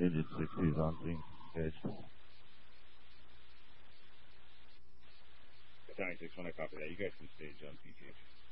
Ninja 60s on Zinc page. 96, when I copy that, you guys can stay on PTH.